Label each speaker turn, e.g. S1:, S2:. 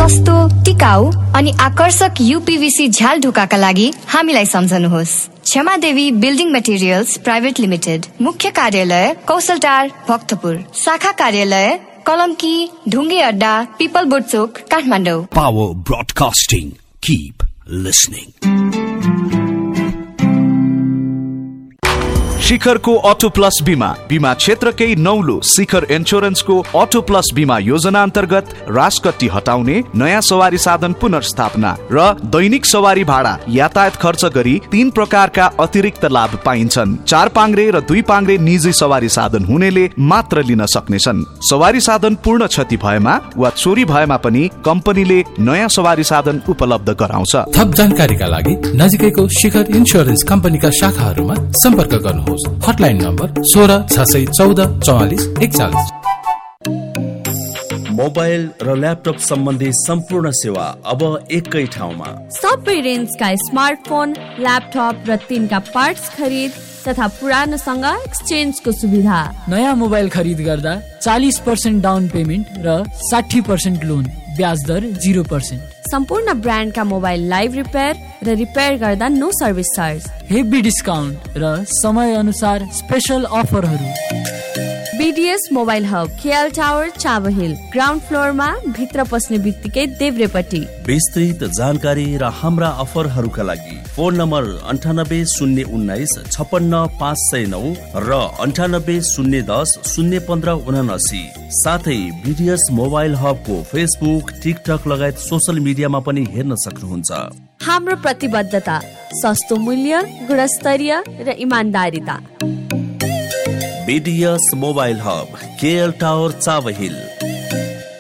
S1: सस्तो, टिकाऊ अनि आकर्षक यूपीवीसी झ्याल ढोकाका लागि हामीलाई सम्झनुहोस्। क्षमा देवी बिल्डिङ मटेरियल्स प्राइभेट लिमिटेड, मुख्य कार्यालय कौशलटार भक्तपुर, शाखा कार्यालय कलमकी ढुङ्गे अड्डा पिपलबोट चोक Kathmandu.
S2: Power broadcasting, keep listening. शिखरको auto plus बीमा क्षेत्रकै नौलो शिखर इन्स्योरेन्सको अटो प्लस बीमा योजना अन्तर्गत राजकट्टी हटाउने, नयाँ सवारी साधन पुनर्स्थापना र दैनिक सवारी भाडा यातायात खर्च गरी 3 प्रकारका अतिरिक्त लाभ पाइन्छन्। 4 पाङ्ग्रे र 2 पाङ्ग्रे निजी सवारी साधन हुनेले मात्र लिन सक्नेछन्। सवारी साधन पूर्ण क्षति भएमा वा चोरी भएमा पनि कम्पनीले नयाँ सवारी साधन उपलब्ध गराउँछ।
S3: थप जानकारीका लागि नजिकैको शिखर इन्स्योरेन्स कम्पनीका शाखाहरूमा सम्पर्क गर्नुहोस्। Hotline number 16 614 44 41।
S4: मोबाइल र ल्यापटप सम्बन्धी सम्पूर्ण सेवा अब एकै ठाउँमा।
S5: सबै रेन्जका स्मार्टफोन, ल्यापटप र तिनका पार्ट्स खरिद तथा पुरानोसँग एक्सचेन्जको सुविधा।
S6: नयाँ मोबाइल खरिद गर्दा 40% डाउन पेमेन्ट र 60% लोन, ब्याज दर 0%।
S5: सम्पूर्ण ब्रान्डका मोबाइल लाइभ रिपेयर र रिपेयर गर्दा no service charge.
S6: Heavy discount र समय अनुसार स्पेशल अफरहरू।
S5: BDS mobile hub KL tower Chabahil, ground फ्लोरमा, भित्र पस्ने बित्तिकै देब्रेपट्टि।
S4: विस्तृत जानकारी र हाम्रा अफरहरूका लागि फोन नम्बर 98 019 56 509 र 98 010 015 79। साथै बीडीएस मोबाइल हबको फेसबुक, टिकटक लगायत सोशल मिडियामा पनि हेर्न सक्नुहुन्छ।
S5: हाम्रो प्रतिबद्धता सस्तो मूल्य, गुणस्तरीय र इमान्दारिता।
S4: BDS mobile hub KL tower Chabahil.